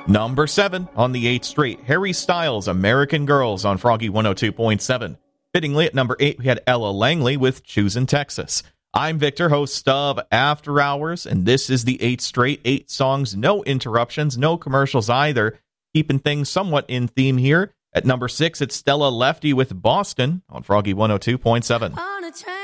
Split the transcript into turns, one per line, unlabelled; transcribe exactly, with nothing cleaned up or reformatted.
Number seven on the eighth straight, Harry Styles, American Girls on Froggy one oh two point seven. Fittingly, at number eight, we had Ella Langley with Choosin' Texas. I'm Victor, host of After Hours, and this is the eighth straight, eight songs, no interruptions, no commercials either, keeping things somewhat in theme here. At number six, it's Stella Lefty with Boston on Froggy one oh two point seven.